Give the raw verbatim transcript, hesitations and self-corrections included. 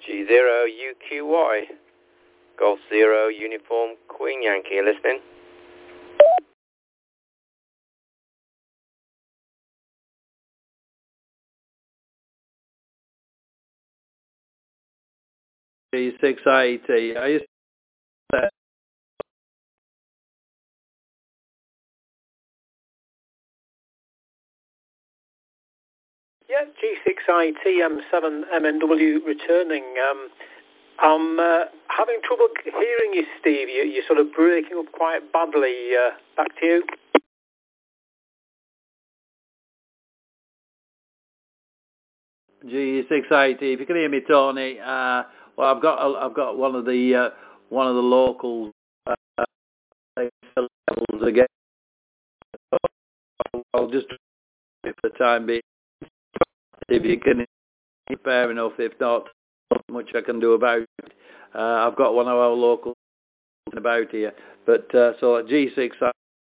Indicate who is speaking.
Speaker 1: G zero U Q Y. Golf zero Uniform Queen Yankee, listening.
Speaker 2: G six eighty. Are you there?
Speaker 3: Yeah, G six I T M seven M N W returning. Um, I'm uh, having trouble hearing you, Steve. You, you're sort of breaking up quite badly. Uh, back to you.
Speaker 2: G six eighty. If you can hear me, Tony. Uh, well, I've got I've got one of the uh, one of the locals uh, levels again. I'll just do it for the time being. If you can, fair enough. If not, not much I can do about it. Uh, I've got one of our locals about here. But uh, so at G six